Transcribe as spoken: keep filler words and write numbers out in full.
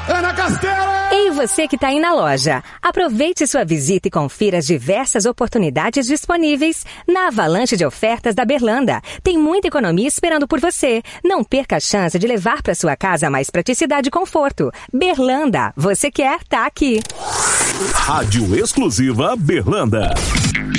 Ana Castela! E você que está aí na loja, aproveite sua visita e confira as diversas oportunidades disponíveis na avalanche de ofertas da Berlanda. Tem muita economia esperando por você. Não perca a chance de levar para sua casa mais praticidade e conforto. Berlanda, você quer, tá aqui. Rádio exclusiva Berlanda.